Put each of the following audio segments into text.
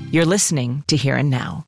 You're listening to Here and Now.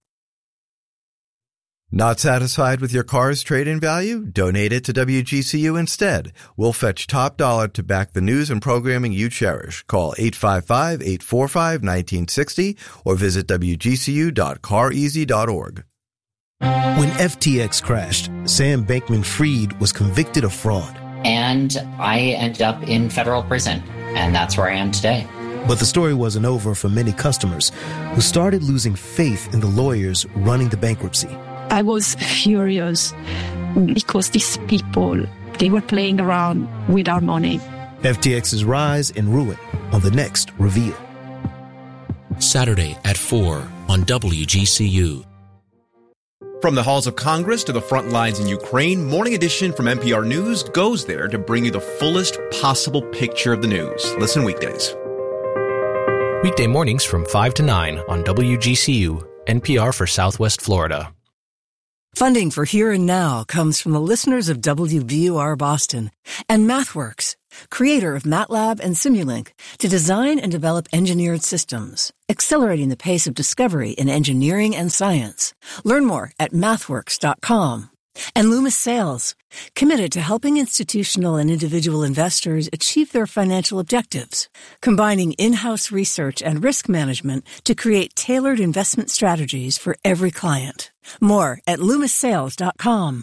Not satisfied with your car's trade-in value? Donate it to WGCU instead. We'll fetch top dollar to back the news and programming you cherish. Call 855-845-1960 or visit wgcu.careasy.org. When FTX crashed, Sam Bankman-Fried was convicted of fraud. And I ended up in federal prison, and that's where I am today. But the story wasn't over for many customers who started losing faith in the lawyers running the bankruptcy. I was furious because these people, they were playing around with our money. FTX's rise and ruin on the next Reveal. Saturday at 4 on WGCU. From the halls of Congress to the front lines in Ukraine, Morning Edition from NPR News goes there to bring you the fullest possible picture of the news. Listen weekdays. Weekday mornings from 5 to 9 on WGCU, NPR for Southwest Florida. Funding for Here and Now comes from the listeners of WBUR Boston and MathWorks, creator of MATLAB and Simulink, to design and develop engineered systems, accelerating the pace of discovery in engineering and science. Learn more at mathworks.com. And Loomis Sales, committed to helping institutional and individual investors achieve their financial objectives, combining in-house research and risk management to create tailored investment strategies for every client. More at LoomisSales.com.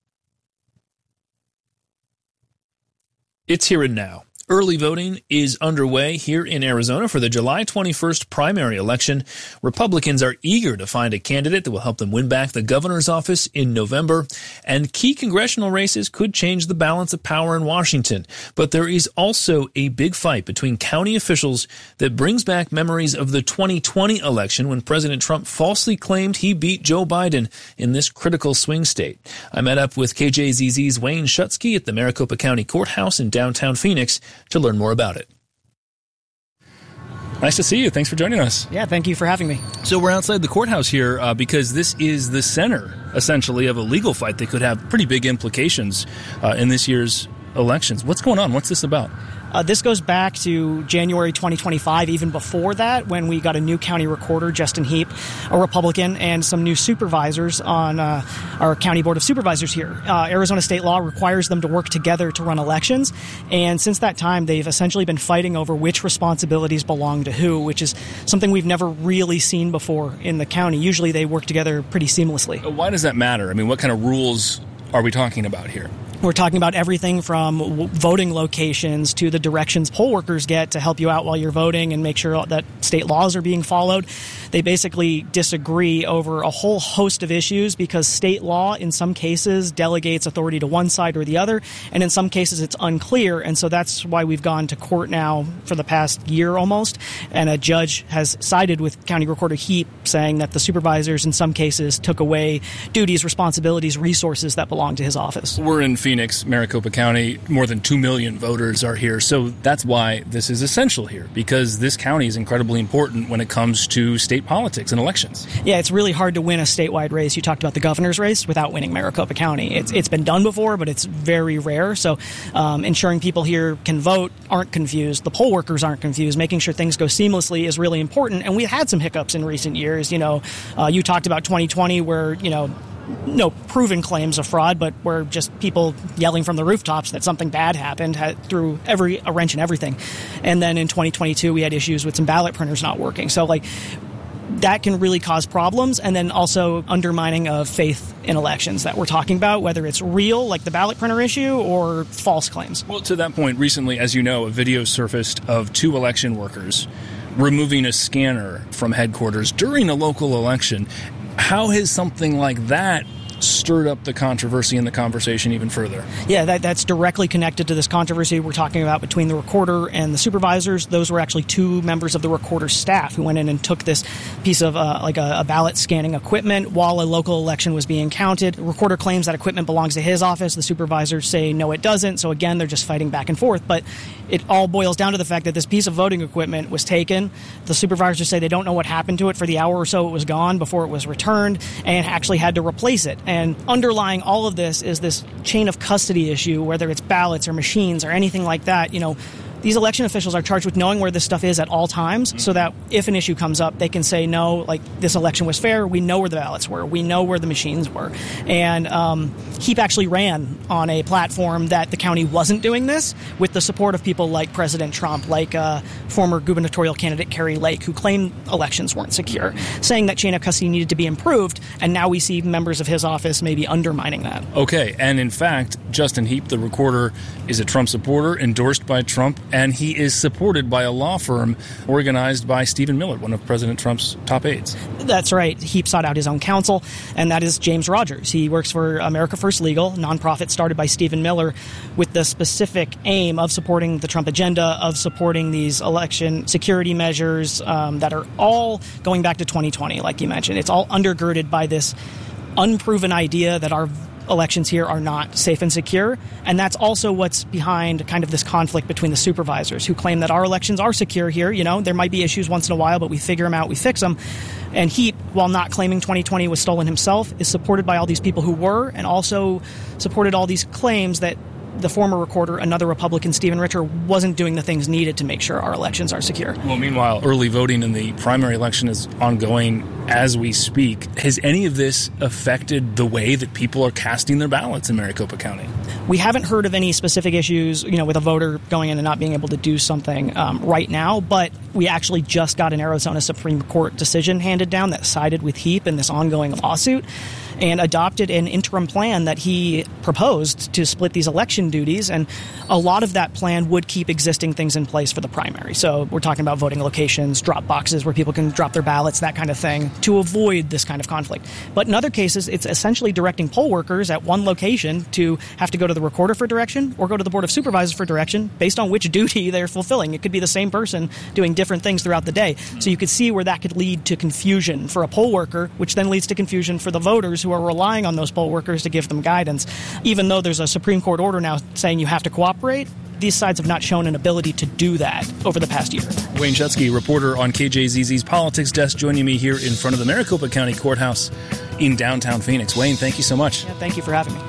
It's Here and Now. Early voting is underway here in Arizona for the July 21st primary election. Republicans are eager to find a candidate that will help them win back the governor's office in November. And key congressional races could change the balance of power in Washington. But there is also a big fight between county officials that brings back memories of the 2020 election when President Trump falsely claimed he beat Joe Biden in this critical swing state. I met up with KJZZ's Wayne Schutsky at the Maricopa County Courthouse in downtown Phoenix to learn more about it. Nice to see you. Thanks for joining us. Yeah, thank you for having me. So we're outside the courthouse here because this is the center, essentially, of a legal fight that could have pretty big implications in this year's elections. What's going on? What's this about? This goes back to January 2025, even before that, when we got a new county recorder, Justin Heap, a Republican, and some new supervisors on our county board of supervisors here. Arizona state law requires them to work together to run elections, and since that time, they've essentially been fighting over which responsibilities belong to who, which is something we've never really seen before in the county. Usually they work together pretty seamlessly. Why does that matter? I mean, what kind of rules are we talking about here? We're talking about everything from voting locations to the directions poll workers get to help you out while you're voting and make sure that state laws are being followed. They basically disagree over a whole host of issues because state law, in some cases, delegates authority to one side or the other, and in some cases it's unclear. And so that's why we've gone to court now for the past year almost, and a judge has sided with County Recorder Heap, saying that the supervisors in some cases took away duties, responsibilities, resources that belong to his office. We're in Phoenix, Maricopa County. More than 2 million voters are here. So that's why this is essential here, because this county is incredibly important when it comes to state politics and elections. Yeah, it's really hard to win a statewide race. You talked about the governor's race without winning Maricopa County. It's been done before, but it's very rare. So ensuring people here can vote, aren't confused, the poll workers aren't confused, making sure things go seamlessly is really important. And we've had some hiccups in recent years. You talked about 2020 where, no proven claims of fraud, but were just people yelling from the rooftops that something bad happened, threw a wrench in everything. And then in 2022, we had issues with some ballot printers not working. So, that can really cause problems, and then also undermining of faith in elections that we're talking about, whether it's real, like the ballot printer issue, or false claims. Well, to that point, recently, as you know, a video surfaced of 2 election workers removing a scanner from headquarters during a local election. How has something like that stirred up the controversy and the conversation even further? Yeah, that's directly connected to this controversy we're talking about between the recorder and the supervisors. Those were actually 2 members of the recorder's staff who went in and took this piece of a ballot scanning equipment while a local election was being counted. The recorder claims that equipment belongs to his office. The supervisors say no, it doesn't. So again, they're just fighting back and forth. But it all boils down to the fact that this piece of voting equipment was taken. The supervisors say they don't know what happened to it. For the hour or so it was gone before it was returned, and actually had to replace it. And underlying all of this is this chain of custody issue, whether it's ballots or machines or anything like that. these election officials are charged with knowing where this stuff is at all times, so that if an issue comes up, they can say, no, like, this election was fair. We know where the ballots were. We know where the machines were. And HEAP actually ran on a platform that the county wasn't doing this, with the support of people like President Trump, like former gubernatorial candidate Kari Lake, who claimed elections weren't secure, saying that chain of custody needed to be improved. And now we see members of his office maybe undermining that. Okay. And in fact, Justin Heap, the recorder, is a Trump supporter, endorsed by Trump, and he is supported by a law firm organized by Stephen Miller, one of President Trump's top aides. That's right. Heap sought out his own counsel, and that is James Rogers. He works for America First Legal, a nonprofit started by Stephen Miller with the specific aim of supporting the Trump agenda, of supporting these election security measures that are all going back to 2020, like you mentioned. It's all undergirded by this unproven idea that our elections here are not safe and secure. And that's also what's behind kind of this conflict between the supervisors, who claim that our elections are secure here. You know, there might be issues once in a while, but we figure them out, we fix them. And Heap, while not claiming 2020 was stolen himself, is supported by all these people who were, and also supported all these claims that the former recorder, another Republican, Stephen Richer, wasn't doing the things needed to make sure our elections are secure. Well, meanwhile, early voting in the primary election is ongoing as we speak. Has any of this affected the way that people are casting their ballots in Maricopa County? We haven't heard of any specific issues, with a voter going in and not being able to do something right now, but we actually just got an Arizona Supreme Court decision handed down that sided with Heap in this ongoing lawsuit, and adopted an interim plan that he proposed to split these election duties. And a lot of that plan would keep existing things in place for the primary. So we're talking about voting locations, drop boxes where people can drop their ballots, that kind of thing, to avoid this kind of conflict. But in other cases, it's essentially directing poll workers at one location to have to go to the recorder for direction or go to the Board of Supervisors for direction based on which duty they're fulfilling. It could be the same person doing different things throughout the day. So you could see where that could lead to confusion for a poll worker, which then leads to confusion for the voters who are relying on those poll workers to give them guidance. Even though there's a Supreme Court order now saying you have to cooperate, these sides have not shown an ability to do that over the past year. Wayne Schutsky, reporter on KJZZ's Politics Desk, joining me here in front of the Maricopa County Courthouse in downtown Phoenix. Wayne, thank you so much. Yeah, thank you for having me.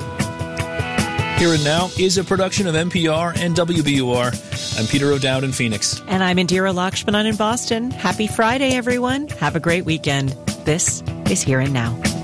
Here and Now is a production of NPR and WBUR. I'm Peter O'Dowd in Phoenix. And I'm Indira Lakshmanan in Boston. Happy Friday, everyone. Have a great weekend. This is Here and Now.